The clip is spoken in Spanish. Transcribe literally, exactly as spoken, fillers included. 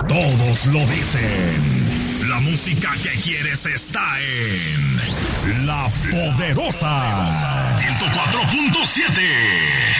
Todos lo dicen. La música que quieres está en La Poderosa. ciento cuatro punto siete.